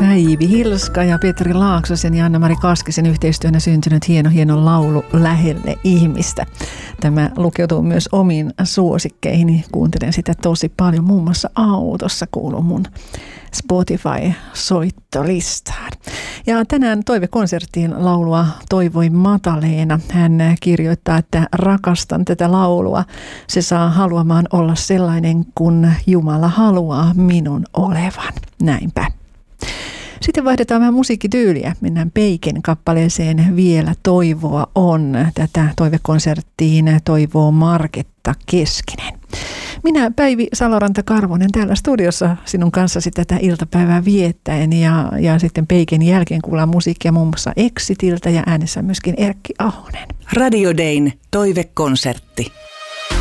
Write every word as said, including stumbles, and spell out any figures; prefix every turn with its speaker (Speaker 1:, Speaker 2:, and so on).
Speaker 1: Päivi Hilska ja Petri Laaksosen ja Anna-Mari Kaskisen yhteistyönä syntynyt hieno hieno laulu Lähelle ihmistä. Tämä lukeutuu myös omiin suosikkeihin. Kuuntelen sitä tosi paljon. Muun muassa autossa kuuluu mun Spotify-soittolistaan. Ja tänään toivekonserttiin laulua toivoi Mataleena. Hän kirjoittaa, että rakastan tätä laulua. Se saa haluamaan olla sellainen, kun Jumala haluaa minun olevan. Näinpä. Sitten vaihdetaan vähän musiikkityyliä. Mennään Peiken kappaleeseen Vielä toivoa on. Tätä toivekonserttiin toivoo Marketta Keskinen. Minä Päivi Saloranta-Karvonen täällä studiossa sinun kanssasi tätä iltapäivää viettäen ja, ja sitten Peiken jälkeen kuullaan musiikkia muun muassa Exitiltä ja äänessä myöskin Erkki Ahonen.
Speaker 2: Radio Dayn toivekonsertti.